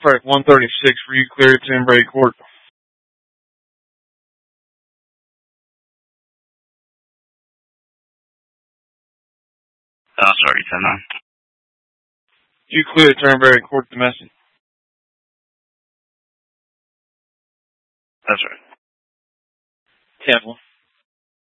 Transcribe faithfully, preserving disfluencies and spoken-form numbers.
Suspect one thirty-six, were you cleared to Brady Court? Oh, sorry, ten nine. You cleared to Brady Court domestic? That's right. ten one.